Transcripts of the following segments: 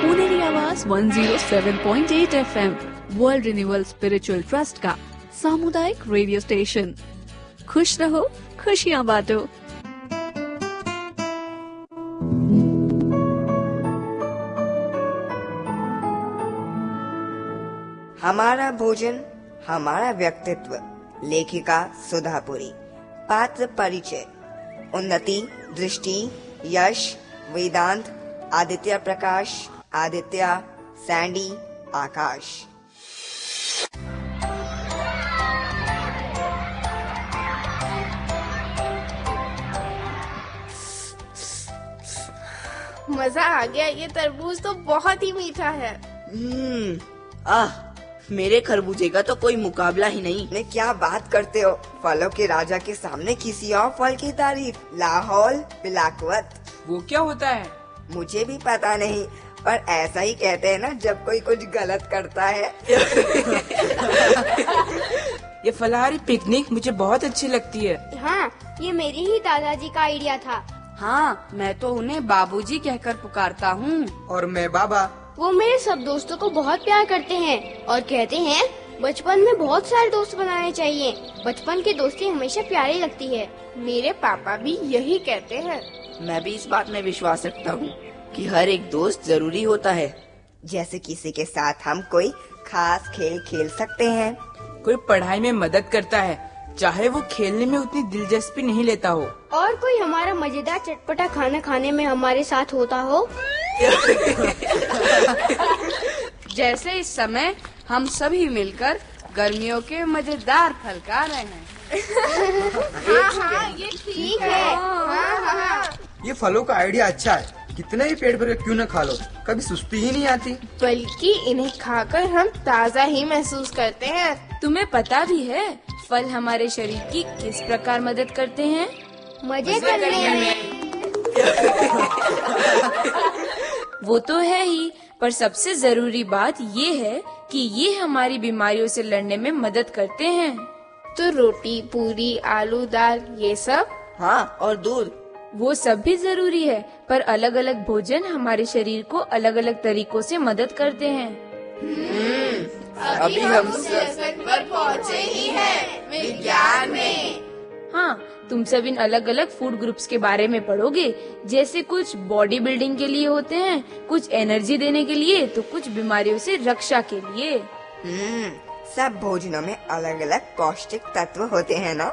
पुनेरी आवाज 107.8 FM world renewal spiritual trust का सामुदायिक रेडियो स्टेशन। खुश रहो, खुशियाँ बांटो। हमारा भोजन, हमारा व्यक्तित्व। लेखिका सुधापुरी। पात्र परिचय: उन्नति, दृष्टि, यश, वेदांत, आदित्य प्रकाश, आदित्य, सैंडी, आकाश। मजा आ गया। ये तरबूज तो बहुत ही मीठा है। मेरे खरबूजे का तो कोई मुकाबला ही नहीं। ने क्या बात करते हो? फलों के राजा के सामने किसी और फल की तारीफ। लाहौल बिलाकवत। वो क्या होता है? मुझे भी पता नहीं, पर ऐसा ही कहते हैं ना जब कोई कुछ गलत करता है। ये फलाहारी पिकनिक मुझे बहुत अच्छी लगती है। हाँ, ये मेरी ही दादाजी का आइडिया था। हाँ, मैं तो उन्हें बाबूजी कहकर पुकारता हूँ। और मैं बाबा। वो मेरे सब दोस्तों को बहुत प्यार करते हैं और कहते हैं बचपन में बहुत सारे दोस्त बनाने चाहिए। बचपन की दोस्ती हमेशा प्यारी लगती है। मेरे पापा भी यही कहते हैं। मैं भी इस बात में विश्वास रखता हूँ कि हर एक दोस्त जरूरी होता है। जैसे किसी के साथ हम कोई खास खेल खेल सकते हैं। कोई पढ़ाई में मदद करता है, चाहे वो खेलने में उतनी दिलचस्पी नहीं लेता हो। और कोई हमारा मजेदार चटपटा खाना खाने में हमारे साथ होता हो। जैसे इस समय हम सभी मिलकर गर्मियों के मजेदार फल खा रहे हैं। हाँ, ये ठीक है। ये फलों का आइडिया अच्छा है। कितने ही पेट भर के क्यों न खा लो, कभी सुस्ती ही नहीं आती। बल्कि इन्हें खाकर हम ताज़ा ही महसूस करते हैं। तुम्हें पता भी है फल हमारे शरीर की किस प्रकार मदद करते हैं? मजे करने में। वो तो है ही, पर सबसे जरूरी बात ये है कि ये हमारी बीमारियों से लड़ने में मदद करते हैं। तो रोटी, पूरी, आलू, दाल, ये सब। हाँ, और दूध। वो सब भी जरूरी है, पर अलग अलग भोजन हमारे शरीर को अलग अलग तरीकों से मदद करते हैं। अभी हम पर पहुँचे ही हैं विज्ञान में। हाँ, तुम सब इन अलग अलग फूड ग्रुप्स के बारे में पढ़ोगे। जैसे कुछ बॉडी बिल्डिंग के लिए होते हैं, कुछ एनर्जी देने के लिए, तो कुछ बीमारियों से रक्षा के लिए। सब भोजनों में अलग अलग पौष्टिक तत्व होते हैं ना।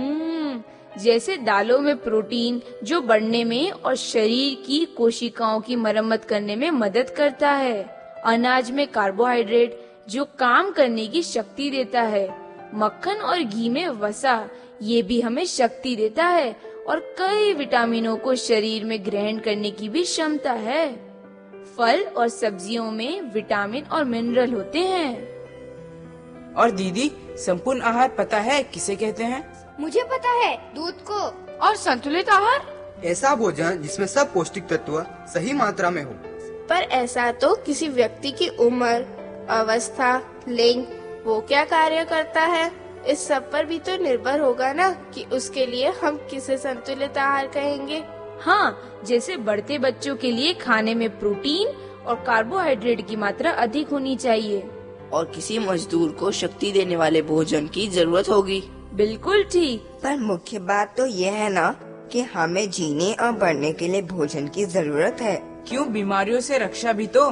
जैसे दालों में प्रोटीन, जो बढ़ने में और शरीर की कोशिकाओं की मरम्मत करने में मदद करता है। अनाज में कार्बोहाइड्रेट, जो काम करने की शक्ति देता है। मक्खन और घी में वसा, ये भी हमें शक्ति देता है। और कई विटामिनों को शरीर में ग्रहण करने की भी क्षमता है। फल और सब्जियों में विटामिन और मिनरल होते हैं। और दीदी, संपूर्ण आहार पता है किसे कहते हैं? मुझे पता है, दूध को। और संतुलित आहार? ऐसा भोजन जिसमें सब पौष्टिक तत्व सही मात्रा में हो। पर ऐसा तो किसी व्यक्ति की उम्र, अवस्था, लिंग, वो क्या कार्य करता है, इस सब पर भी तो निर्भर होगा ना कि उसके लिए हम किसे संतुलित आहार कहेंगे। हाँ, जैसे बढ़ते बच्चों के लिए खाने में प्रोटीन और कार्बोहाइड्रेट की मात्रा अधिक होनी चाहिए। और किसी मजदूर को शक्ति देने वाले भोजन की जरूरत होगी। बिल्कुल ठीक। पर मुख्य बात तो ये है ना कि हमें जीने और बढ़ने के लिए भोजन की जरूरत है। क्यों, बीमारियों से रक्षा भी तो।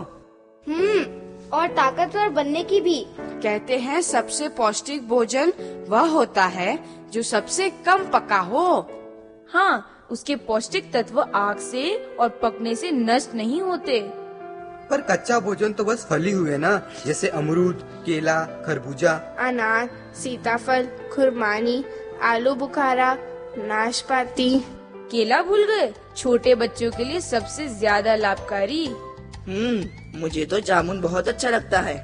और ताकतवर बनने की भी। कहते हैं सबसे पौष्टिक भोजन वह होता है जो सबसे कम पका हो। हाँ, उसके पौष्टिक तत्व आग से और पकने से नष्ट नहीं होते। पर कच्चा भोजन तो बस फल ही हुए ना, जैसे अमरूद, केला, खरबूजा। अनार, सीताफल, खुरमानी, आलू बुखारा, नाशपाती। केला भूल गए, छोटे बच्चों के लिए सबसे ज्यादा लाभकारी। मुझे तो जामुन बहुत अच्छा लगता है।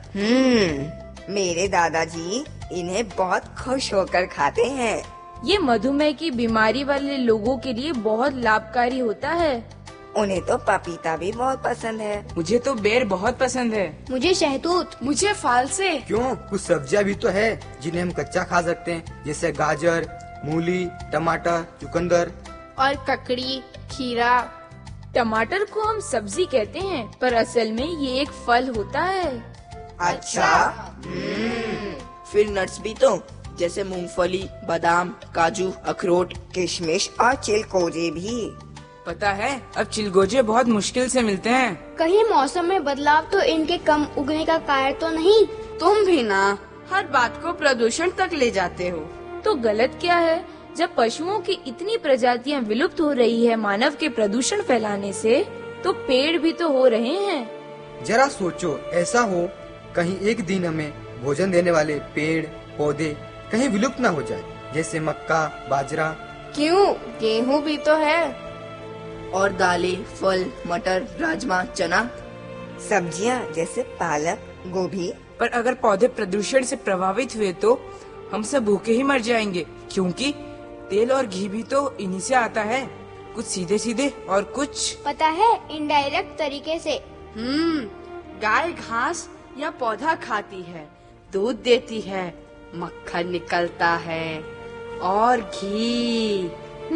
मेरे दादाजी इन्हें बहुत खुश होकर खाते हैं। ये मधुमेह की बीमारी वाले लोगों के लिए बहुत लाभकारी होता है। उन्हें तो पपीता भी बहुत पसंद है। मुझे तो बेर बहुत पसंद है। मुझे शहतूत। मुझे फाल से। क्यों, कुछ सब्जियां भी तो है जिन्हें हम कच्चा खा सकते हैं, जैसे गाजर, मूली, टमाटर, चुकंदर। और ककड़ी, खीरा, टमाटर को हम सब्जी कहते हैं, पर असल में ये एक फल होता है। अच्छा। फिर नट्स भी तो, जैसे मूंगफली, बादाम, काजू, अखरोट, किशमिश और चिलगोजे भी। पता है, अब चिलगोजे बहुत मुश्किल से मिलते हैं। कहीं मौसम में बदलाव तो इनके कम उगने का कारण तो नहीं? तुम भी ना हर बात को प्रदूषण तक ले जाते हो। तो गलत क्या है? जब पशुओं की इतनी प्रजातियां विलुप्त हो रही है मानव के प्रदूषण फैलाने से, तो पेड़ भी तो हो रहे हैं। जरा सोचो, ऐसा हो कहीं एक दिन हमें भोजन देने वाले पेड़ पौधे कहीं विलुप्त न हो जाए, जैसे मक्का, बाजरा। क्यों, गेहूँ भी तो है। और दालें, फल, मटर, राजमा, चना। सब्जियां जैसे पालक, गोभी। पर अगर पौधे प्रदूषण से प्रभावित हुए तो हम सब भूखे ही मर जाएंगे, क्योंकि तेल और घी भी तो इन्हीं से आता है। कुछ सीधे सीधे और कुछ पता है, इनडायरेक्ट तरीके से। गाय घास या पौधा खाती है, दूध देती है, मक्खन निकलता है और घी।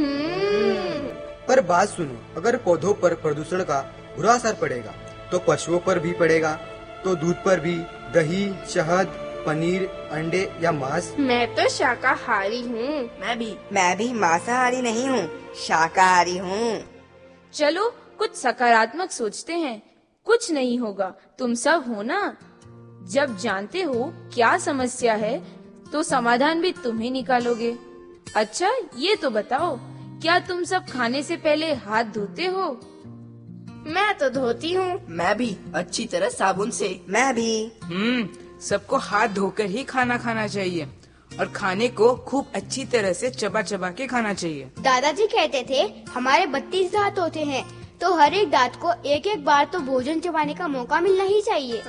पर बात सुनो, अगर पौधों पर प्रदूषण का बुरा असर पड़ेगा तो पशुओं पर भी पड़ेगा, तो दूध पर भी, दही, शहद, पनीर, अंडे या मांस। मैं तो शाकाहारी हूँ। मैं भी मांसाहारी नहीं हूँ, शाकाहारी हूँ। चलो कुछ सकारात्मक सोचते हैं। कुछ नहीं होगा, तुम सब हो ना। जब जानते हो क्या समस्या है तो समाधान भी तुम ही निकालोगे। अच्छा ये तो बताओ, क्या तुम सब खाने से पहले हाथ धोते हो? मैं तो धोती हूँ। मैं भी, अच्छी तरह साबुन से। मैं भी। सबको हाथ धोकर ही खाना खाना चाहिए और खाने को खूब अच्छी तरह से चबा चबा के खाना चाहिए। दादाजी कहते थे हमारे 32 दांत होते हैं, तो हर एक दांत को एक एक बार तो भोजन चबाने का मौका मिलना ही चाहिए।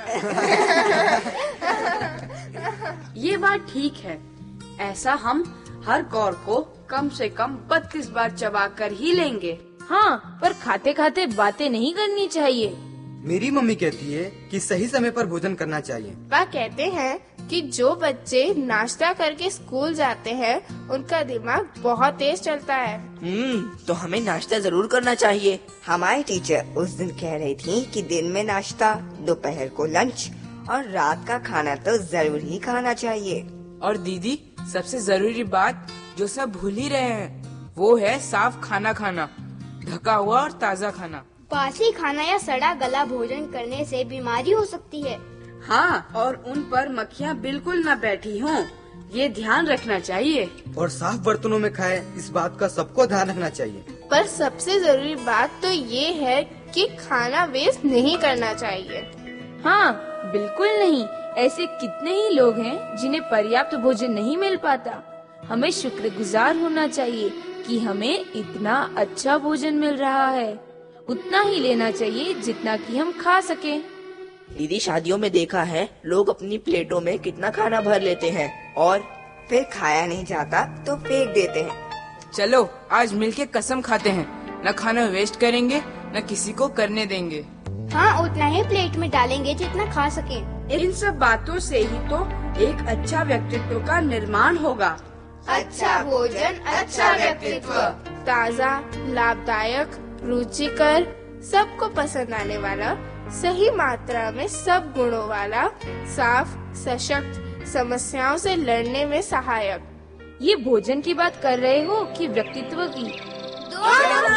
ये बात ठीक है। ऐसा हम हर कौर को कम से कम 32 बार चबा कर ही लेंगे। हाँ, पर खाते खाते बातें नहीं करनी चाहिए। मेरी मम्मी कहती है कि सही समय पर भोजन करना चाहिए। वह कहते हैं कि जो बच्चे नाश्ता करके स्कूल जाते हैं उनका दिमाग बहुत तेज चलता है। तो हमें नाश्ता जरूर करना चाहिए। हमारी टीचर उस दिन कह रही थी कि दिन में नाश्ता, दोपहर को लंच और रात का खाना तो जरूर ही खाना चाहिए। और दीदी, सबसे जरूरी बात जो सब भूल ही रहे हैं, वो है साफ खाना खाना, ढका हुआ और ताज़ा खाना। बासी खाना या सड़ा गला भोजन करने से बीमारी हो सकती है। हाँ, और उन पर मक्खियाँ बिल्कुल न बैठी हों, ये ध्यान रखना चाहिए। और साफ बर्तनों में खाए, इस बात का सबको ध्यान रखना चाहिए। पर सबसे जरूरी बात तो ये है कि खाना वेस्ट नहीं करना चाहिए। हाँ, बिल्कुल नहीं। ऐसे कितने ही लोग हैं जिन्हें पर्याप्त भोजन नहीं मिल पाता। हमें शुक्रगुजार होना चाहिए कि हमें इतना अच्छा भोजन मिल रहा है। उतना ही लेना चाहिए जितना कि हम खा सकें। दीदी, शादियों में देखा है लोग अपनी प्लेटों में कितना खाना भर लेते हैं और फिर खाया नहीं जाता तो फेंक देते हैं। चलो आज मिलके कसम खाते हैं, न खाना वेस्ट करेंगे, न किसी को करने देंगे। हाँ, उतना ही प्लेट में डालेंगे जितना खा सके। इन सब बातों से ही तो एक अच्छा व्यक्तित्व का निर्माण होगा। अच्छा भोजन, अच्छा व्यक्तित्व, ताज़ा, लाभदायक, रुचिकर, सबको पसंद आने वाला, सही मात्रा में सब गुणों वाला, साफ, सशक्त, समस्याओं से लड़ने में सहायक। ये भोजन की बात कर रहे हो कि व्यक्तित्व की? दोनों